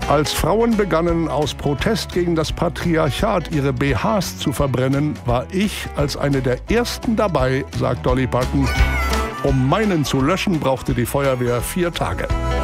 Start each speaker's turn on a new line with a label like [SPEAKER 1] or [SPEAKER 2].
[SPEAKER 1] Als Frauen begannen, aus Protest gegen das Patriarchat ihre BHs zu verbrennen, war ich als eine der ersten dabei, sagt Dolly Parton. Um meinen zu löschen, brauchte die Feuerwehr 4 Tage.